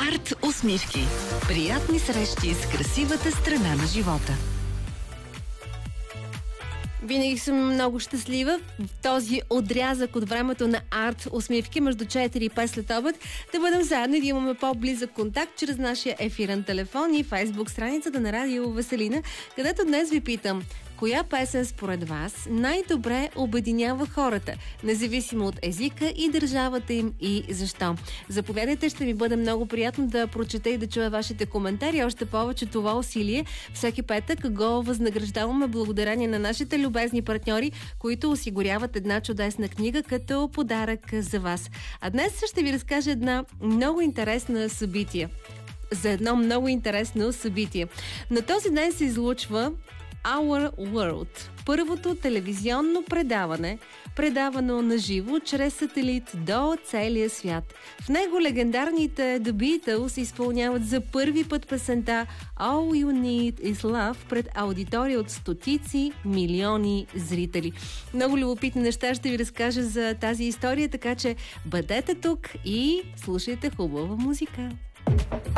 Арт усмивки. Приятни срещи с красивата страна на живота. Винаги съм много щастлива в този отрязък от времето на арт усмивки между 4 и 5 след обед да бъдем заедно и да имаме по-близък контакт чрез нашия ефирен телефон и фейсбук страницата на Радио Веселина, където днес ви питам: коя песен според вас най-добре обединява хората, независимо от езика и държавата им, и защо? Заповядайте, ще ми бъде много приятно да прочета и да чуя вашите коментари. Още повече това усилие всеки петък го възнаграждаваме благодарение на нашите любезни партньори, които осигуряват една чудесна книга като подарък за вас. А днес ще ви разкажа една много интересна събитие. За едно много интересно събитие. На този ден се излучва Our World, първото телевизионно предавано на живо чрез сателит до целия свят. В него легендарните The Beatles изпълняват за първи път песента All You Need Is Love пред аудитория от стотици милиони зрители. Много любопитни неща ще ви разкажа за тази история, така че бъдете тук и слушайте хубава музика.